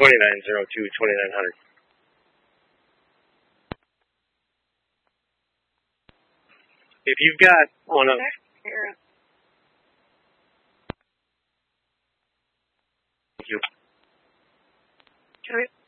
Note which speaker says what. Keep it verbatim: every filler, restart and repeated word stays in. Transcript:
Speaker 1: twenty-nine oh two, twenty-nine hundred. If you've got one of... Thank you.
Speaker 2: Can I...